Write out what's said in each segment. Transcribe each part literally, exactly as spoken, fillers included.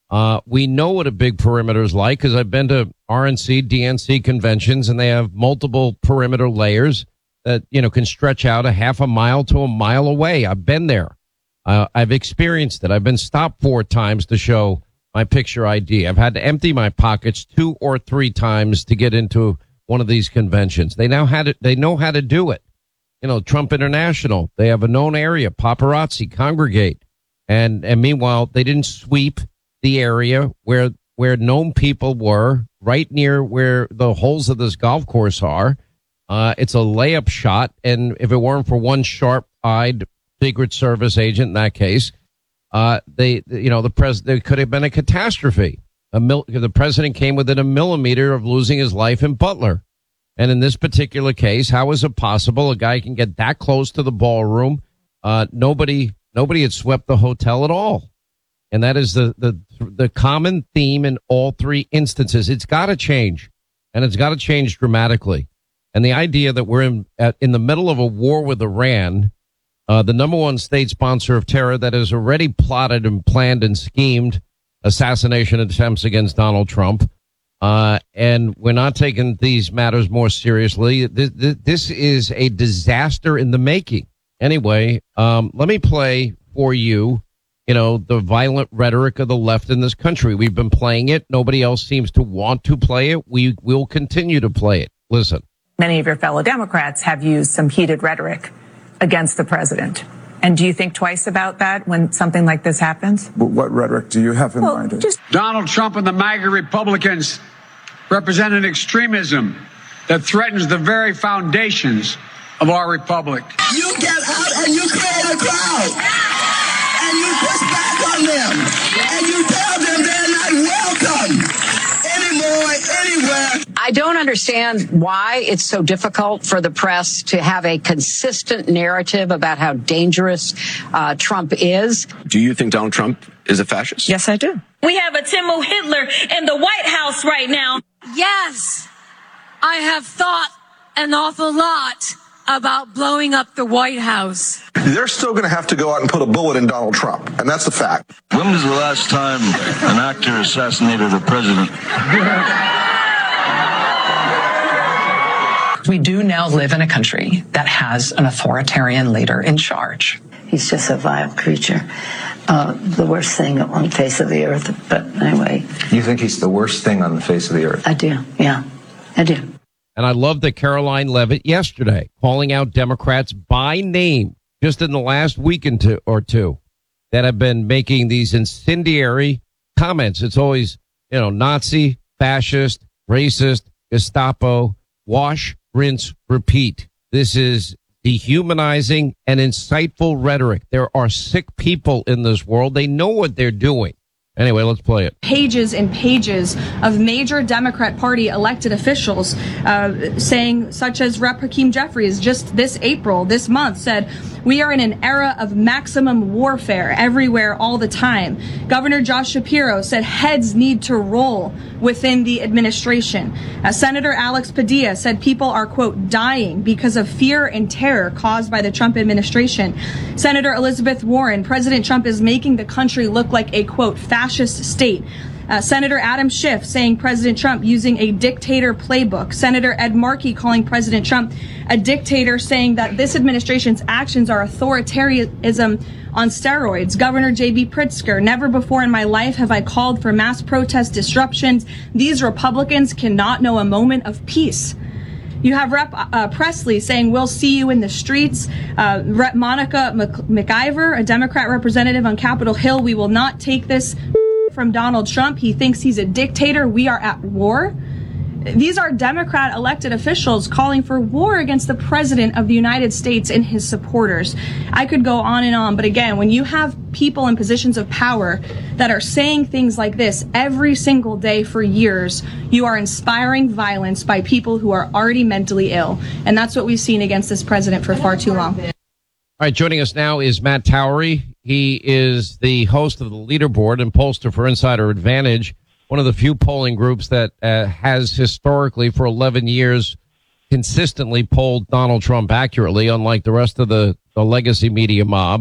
Uh, we know what a big perimeter is like because I've been to R N C, D N C conventions, and they have multiple perimeter layers that, you know, can stretch out a half a mile to a mile away. I've been there. Uh, I've experienced it. I've been stopped four times to show my picture I D. I've had to empty my pockets two or three times to get into one of these conventions. They now had it. They know how to do it. You know, Trump International, they have a known area, paparazzi congregate. And, and meanwhile, they didn't sweep the area where, where known people were, right near where the holes of this golf course are. Uh, it's a layup shot. And if it weren't for one sharp-eyed Secret Service agent in that case, uh, they, you know, the pres, there could have been a catastrophe. A mil, the president came within a millimeter of losing his life in Butler. And in this particular case, how is it possible a guy can get that close to the ballroom? Uh, nobody, nobody had swept the hotel at all. And that is the, the, the common theme in all three instances. It's got to change, and it's got to change dramatically. And the idea that we're in, at, in the middle of a war with Iran, uh, the number one state sponsor of terror that has already plotted and planned and schemed assassination attempts against Donald Trump. Uh, and we're not taking these matters more seriously. This, this is a disaster in the making. Anyway, um, let me play for you, you know, the violent rhetoric of the left in this country. We've been playing it. Nobody else seems to want to play it. We will continue to play it. Listen. Many of your fellow Democrats have used some heated rhetoric against the president. And do you think twice about that when something like this happens? What rhetoric do you have in well, mind? Just- Donald Trump and the MAGA Republicans represent an extremism that threatens the very foundations of our republic. You get out and you create a crowd. And you push back on them. And you tell them they're not welcome anymore, anywhere. I don't understand why it's so difficult for the press to have a consistent narrative about how dangerous uh, Trump is. Do you think Donald Trump is a fascist? Yes, I do. We have a Timo Hitler in the White House right now. Yes, I have thought an awful lot about blowing up the White House. They're still going to have to go out and put a bullet in Donald Trump, and that's a fact. When was the last time an actor assassinated a president? We do now live in a country that has an authoritarian leader in charge. He's just a vile creature. Uh, the worst thing on the face of the earth. But anyway. You think he's the worst thing on the face of the earth? I do. Yeah, I do. And I love that Caroline Leavitt yesterday calling out Democrats by name just in the last week or two that have been making these incendiary comments. It's always, you know, Nazi, fascist, racist, Gestapo, wash, rinse, repeat. This is dehumanizing and insightful rhetoric. There are sick people in this world. They know what they're doing. Anyway, let's play it. Pages and pages of major Democrat Party elected officials uh, saying, such as Representative Hakeem Jeffries just this April, this month, said, we are in an era of maximum warfare everywhere all the time. Governor Josh Shapiro said heads need to roll within the administration. Uh, Senator Alex Padilla said people are, quote, dying because of fear and terror caused by the Trump administration. Senator Elizabeth Warren, President Trump is making the country look like a, quote, fascist state. Uh, Senator Adam Schiff saying President Trump using a dictator playbook. Senator Ed Markey calling President Trump a dictator, saying that this administration's actions are authoritarianism on steroids. Governor J B Pritzker, never before in my life have I called for mass protest disruptions. These Republicans cannot know a moment of peace. You have Rep uh, Presley saying, we'll see you in the streets. Uh, Rep Monica Mc McIver, a Democrat representative on Capitol Hill, we will not take this from Donald Trump. He thinks he's a dictator. We are at war. These are Democrat elected officials calling for war against the president of the United States and his supporters. I could go on and on, but again, when you have people in positions of power that are saying things like this every single day for years, you are inspiring violence by people who are already mentally ill. And that's what we've seen against this president for far too long. All right, joining us now is Matt Towery. He is the host of the Leaderboard and pollster for Insider Advantage, one of the few polling groups that uh, has historically for eleven years consistently polled Donald Trump accurately, unlike the rest of the, the legacy media mob.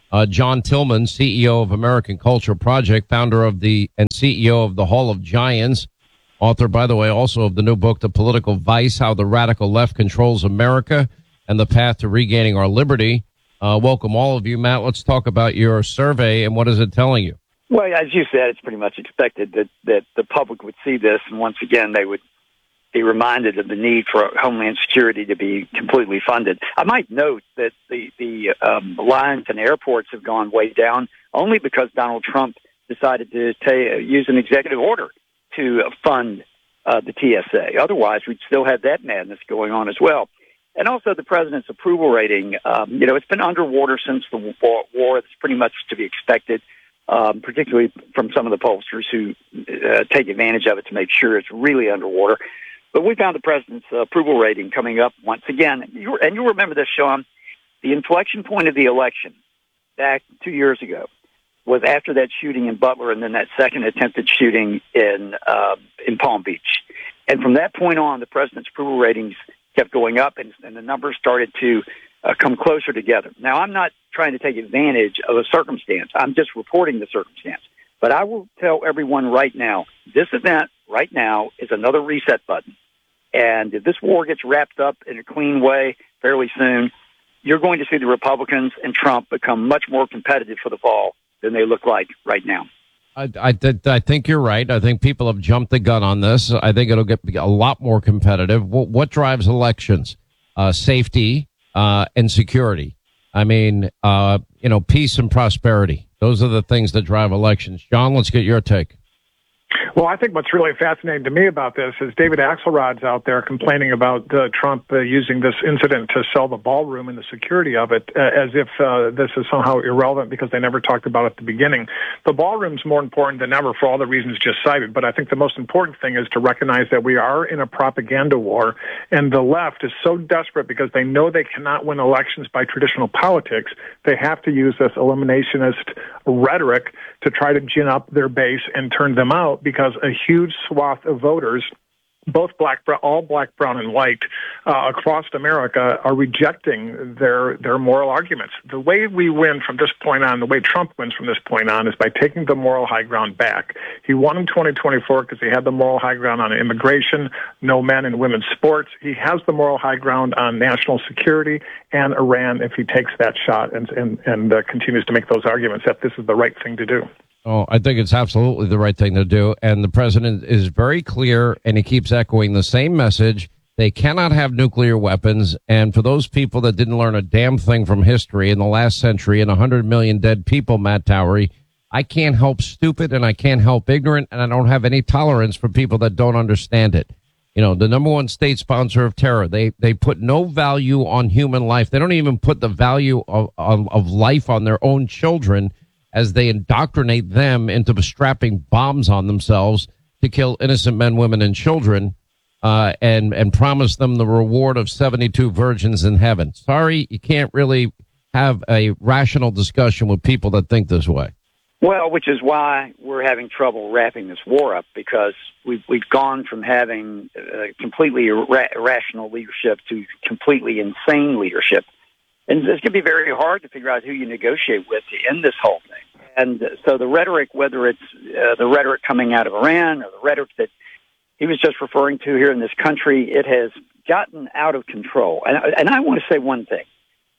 Uh, John Tillman, C E O of American Culture Project, founder of the and C E O of the Hall of Giants, author, by the way, also of the new book, The Political Vice, How the Radical Left Controls America and the Path to Regaining Our Liberty. Uh, welcome all of you. Matt, let's talk about your survey and what is it telling you? Well, as you said, it's pretty much expected that, that the public would see this, and once again, they would be reminded of the need for Homeland Security to be completely funded. I might note that the, the um, lines in airports have gone way down only because Donald Trump decided to ta- use an executive order to fund uh, the T S A. Otherwise, we'd still have that madness going on as well. And also the president's approval rating, um, you know, it's been underwater since the war. It's pretty much to be expected, um, particularly from some of the pollsters who uh, take advantage of it to make sure it's really underwater. But we found the president's uh, approval rating coming up once again. You, and you'll remember this, Sean, the inflection point of the election back two years ago was after that shooting in Butler and then that second attempted shooting in uh, in Palm Beach. And from that point on, the president's approval ratings kept going up, and, and the numbers started to uh, come closer together. Now, I'm not trying to take advantage of a circumstance. I'm just reporting the circumstance. But I will tell everyone right now, this event right now is another reset button. And if this war gets wrapped up in a clean way fairly soon, you're going to see the Republicans and Trump become much more competitive for the fall than they look like right now. I, I, th- I think you're right. I think people have jumped the gun on this. I think it'll get a lot more competitive. What, what drives elections? Uh, safety uh, and security. I mean, uh, you know, peace and prosperity. Those are the things that drive elections. John, let's get your take. Well, I think what's really fascinating to me about this is David Axelrod's out there complaining about uh, Trump uh, using this incident to sell the ballroom and the security of it uh, as if uh, this is somehow irrelevant because they never talked about it at the beginning. The ballroom's more important than ever for all the reasons just cited, but I think the most important thing is to recognize that we are in a propaganda war, and the left is so desperate because they know they cannot win elections by traditional politics. They have to use this eliminationist rhetoric to try to gin up their base and turn them out, because a huge swath of voters, both black, all black, brown, and white, uh, across America, are rejecting their their moral arguments. The way we win from this point on, the way Trump wins from this point on, is by taking the moral high ground back. He won in twenty twenty-four because he had the moral high ground on immigration, no men and women's sports. He has the moral high ground on national security and Iran if he takes that shot and and, and uh, continues to make those arguments that this is the right thing to do. Oh, I think it's absolutely the right thing to do. And the president is very clear, and he keeps echoing the same message. They cannot have nuclear weapons. And for those people that didn't learn a damn thing from history in the last century and one hundred million dead people, Matt Towery, I can't help stupid and I can't help ignorant, and I don't have any tolerance for people that don't understand it. You know, the number one state sponsor of terror, they they put no value on human life. They don't even put the value of, of, of life on their own children, as they indoctrinate them into strapping bombs on themselves to kill innocent men, women, and children, uh, and, and promise them the reward of seventy-two virgins in heaven. Sorry, you can't really have a rational discussion with people that think this way. Well, which is why we're having trouble wrapping this war up, because we've, we've gone from having uh, completely ir- irrational leadership to completely insane leadership. And it's going to be very hard to figure out who you negotiate with to end this whole thing. And so the rhetoric, whether it's uh, the rhetoric coming out of Iran or the rhetoric that he was just referring to here in this country, it has gotten out of control. And, and I want to say one thing.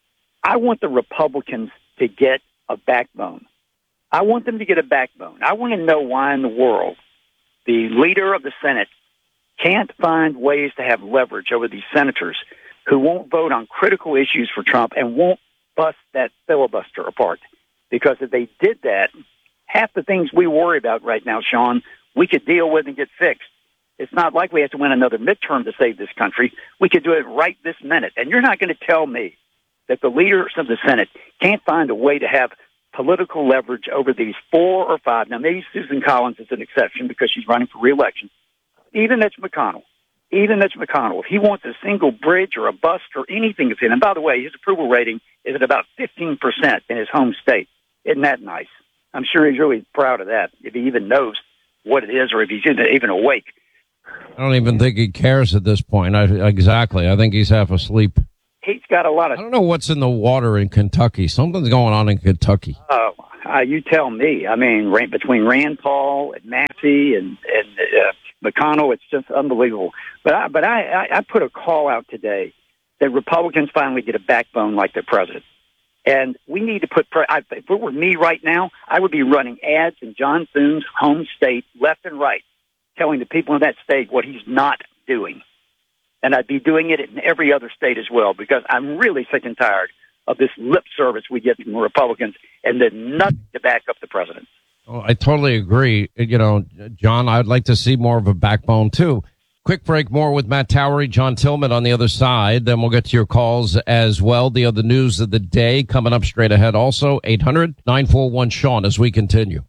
I want the Republicans to get a backbone. I want them to get a backbone. I want to know why in the world the leader of the Senate can't find ways to have leverage over these senators who won't vote on critical issues for Trump and won't bust that filibuster apart. Because if they did that, half the things we worry about right now, Sean, we could deal with and get fixed. It's not like we have to win another midterm to save this country. We could do it right this minute. And you're not going to tell me that the leaders of the Senate can't find a way to have political leverage over these four or five. Now, maybe Susan Collins is an exception because she's running for re-election. Even Mitch McConnell. Even Mitch McConnell, if he wants a single bridge or a bust or anything of him, and by the way, his approval rating is at about fifteen percent in his home state. Isn't that nice? I'm sure he's really proud of that, if he even knows what it is or if he's even awake. I don't even think he cares at this point. I, exactly. I think he's half asleep. He's got a lot of. I don't know what's in the water in Kentucky. Something's going on in Kentucky. Oh, uh, you tell me. I mean, right between Rand Paul and Massey and and uh, McConnell, it's just unbelievable. But I, but I, I, I put a call out today that Republicans finally get a backbone like their president. And we need to put, pre- I, if it were me right now, I would be running ads in John Thune's home state, left and right, telling the people in that state what he's not doing. And I'd be doing it in every other state as well, because I'm really sick and tired of this lip service we get from the Republicans and then nothing to back up the president. Oh, I totally agree. You know, John, I'd like to see more of a backbone, too. Quick break, more with Matt Towery, John Tillman on the other side. Then we'll get to your calls as well. The other news of the day coming up straight ahead. Also, eight hundred nine four one Sean as we continue.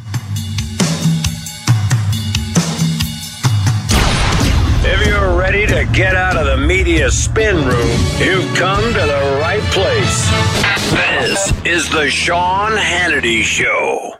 If you're ready to get out of the media spin room, you've come to the right place. This is the Sean Hannity Show.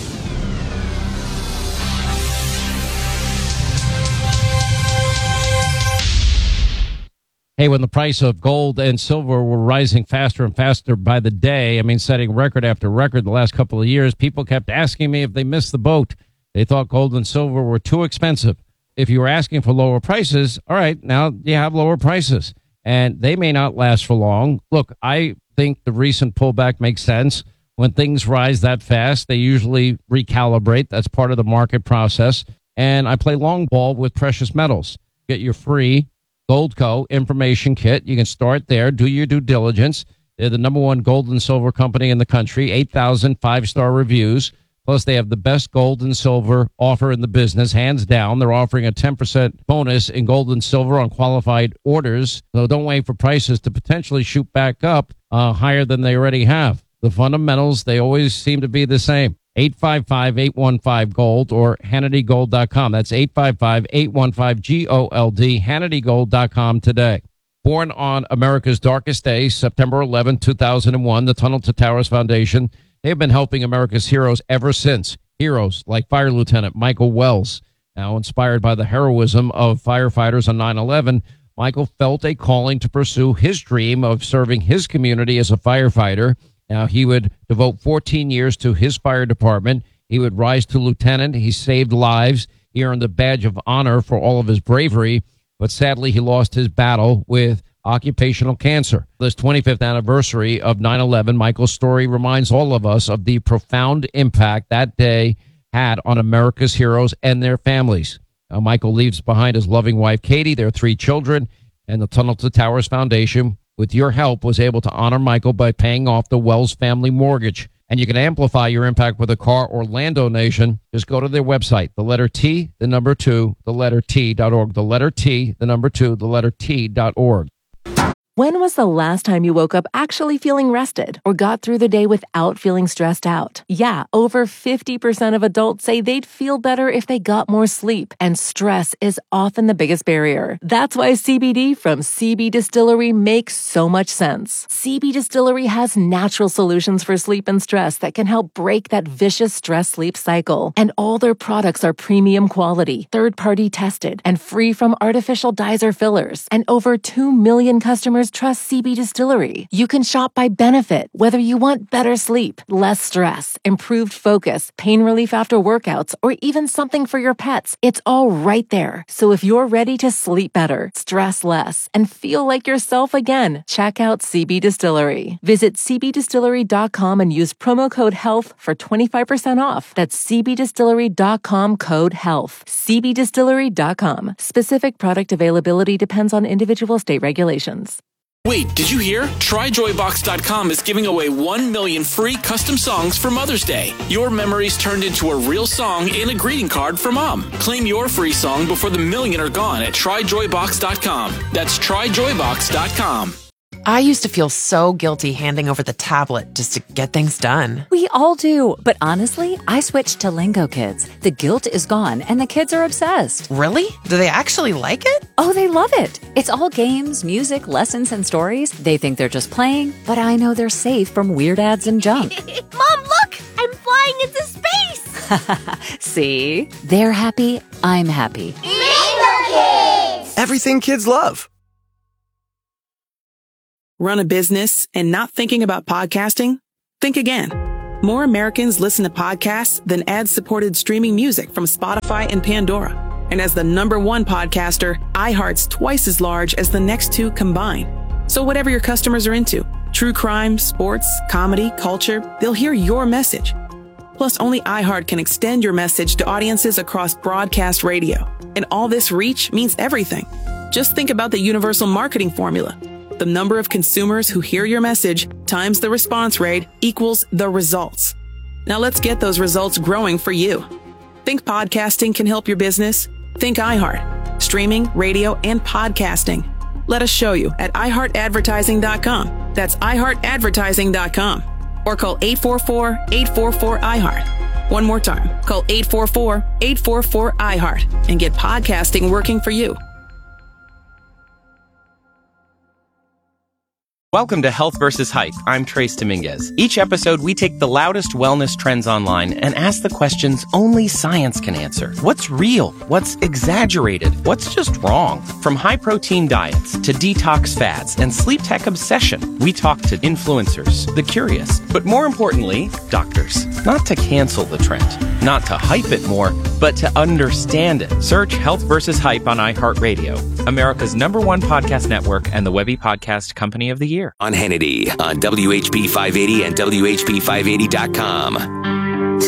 Hey, when the price of gold and silver were rising faster and faster by the day, I mean, setting record after record the last couple of years, people kept asking me if they missed the boat. They thought gold and silver were too expensive. If you were asking for lower prices, all right, now you have lower prices, and they may not last for long. Look, I think the recent pullback makes sense. When things rise that fast, they usually recalibrate. That's part of the market process. And I play long ball with precious metals. Get your free Goldco information kit. You can start there. Do your due diligence. They're the number one gold and silver company in the country. eight thousand five-star reviews. Plus, they have the best gold and silver offer in the business, hands down. They're offering a ten percent bonus in gold and silver on qualified orders. So don't wait for prices to potentially shoot back up uh, higher than they already have. The fundamentals, they always seem to be the same. eight five five, eight one five, GOLD or Hannity Gold dot com. That's eight five five, eight one five, G O L D, Hannity Gold dot com today. Born on America's darkest day, September eleventh, two thousand one, the Tunnel to Towers Foundation, they've been helping America's heroes ever since. Heroes like Fire Lieutenant Michael Wells. Now inspired by the heroism of firefighters on nine eleven, Michael felt a calling to pursue his dream of serving his community as a firefighter. Now, he would devote fourteen years to his fire department. He would rise to lieutenant. He saved lives. He earned the badge of honor for all of his bravery. But sadly, he lost his battle with occupational cancer. This twenty-fifth anniversary of nine eleven, Michael's story reminds all of us of the profound impact that day had on America's heroes and their families. Now, Michael leaves behind his loving wife, Katie, their three children, and the Tunnel to Towers Foundation, with your help, was able to honor Michael by paying off the Wells family mortgage. And you can amplify your impact with a car or land donation. Just go to their website, the letter T, the number two, the letter T dot org, the letter T, the number two, the letter T dot org. When was the last time you woke up actually feeling rested or got through the day without feeling stressed out? Yeah, over fifty percent of adults say they'd feel better if they got more sleep, and stress is often the biggest barrier. That's why C B D from C B Distillery makes so much sense. C B Distillery has natural solutions for sleep and stress that can help break that vicious stress-sleep cycle. And all their products are premium quality, third-party tested, and free from artificial dyes or fillers. And over two million customers trust C B Distillery. You can shop by benefit, whether you want better sleep, less stress, improved focus, pain relief after workouts, or even something for your pets. It's all right there. So if you're ready to sleep better, stress less, and feel like yourself again, check out C B Distillery. Visit C B distillery dot com and use promo code HEALTH for twenty-five percent off. That's C B distillery dot com, code HEALTH. C B distillery dot com. Specific product availability depends on individual state regulations. Wait, did you hear? Try Joy Box dot com is giving away one million free custom songs for Mother's Day. Your memories turned into a real song and a greeting card for Mom. Claim your free song before the million are gone at Try Joy Box dot com. That's Try Joy Box dot com. I used to feel so guilty handing over the tablet just to get things done. We all do, but honestly, I switched to Lingo Kids. The guilt is gone, and the kids are obsessed. Really? Do they actually like it? Oh, they love it. It's all games, music, lessons, and stories. They think they're just playing, but I know they're safe from weird ads and junk. Mom, look! I'm flying into space! See? They're happy, I'm happy. Lingo Kids! Everything kids love. Run a business and not thinking about podcasting? Think again. More Americans listen to podcasts than ad-supported streaming music from Spotify and Pandora. And as the number one podcaster, iHeart's twice as large as the next two combined. So whatever your customers are into, true crime, sports, comedy, culture, they'll hear your message. Plus, only iHeart can extend your message to audiences across broadcast radio. And all this reach means everything. Just think about the universal marketing formula. The number of consumers who hear your message times the response rate equals the results. Now let's get those results growing for you. Think podcasting can help your business? Think iHeart. Streaming, radio, and podcasting. Let us show you at i heart advertising dot com. That's i heart advertising dot com. Or call eight four four, eight four four, I heart. One more time. Call eight four four, eight four four, I heart and get podcasting working for you. Welcome to Health versus Hype. I'm Trace Dominguez. Each episode, we take the loudest wellness trends online and ask the questions only science can answer. What's real? What's exaggerated? What's just wrong? From high-protein diets to detox fads and sleep tech obsession, we talk to influencers, the curious, but more importantly, doctors. Not to cancel the trend, not to hype it more, but to understand it. Search Health versus Hype on iHeartRadio, America's number one podcast network and the Webby Podcast Company of the Year. On Hannity on W H P five eighty and W H P five eighty dot com.